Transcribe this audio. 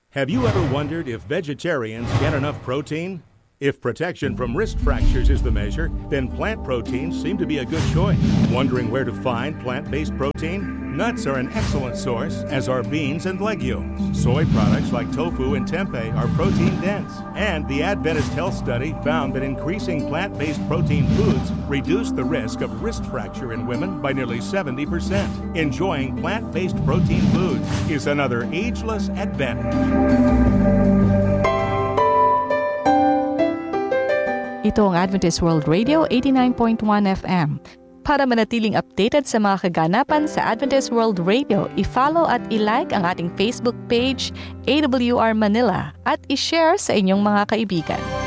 Have you ever wondered if vegetarians get enough protein? If protection from wrist fractures is the measure, then plant proteins seem to be a good choice. Wondering where to find plant-based protein? Nuts are an excellent source, as are beans and legumes. Soy products like tofu and tempeh are protein-dense. And the Adventist Health Study found that increasing plant-based protein foods reduce the risk of wrist fracture in women by nearly 70%. Enjoying plant-based protein foods is another ageless advantage. Ito ang Adventist World Radio 89.1 FM. Para manatiling updated sa mga kaganapan sa Adventist World Radio, i-follow at i-like ang ating Facebook page, AWR Manila, at i-share sa inyong mga kaibigan.